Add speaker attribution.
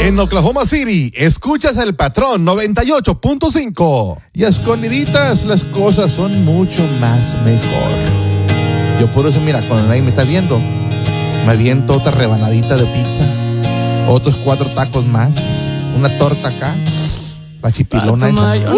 Speaker 1: En Oklahoma City, escuchas El Patrón 98.5. Y a escondiditas las cosas son mucho más mejor. Yo por eso, mira, cuando nadie me está viendo, me aviento otra rebanadita de pizza, otros 4 tacos más, una torta acá, la chipilona esa.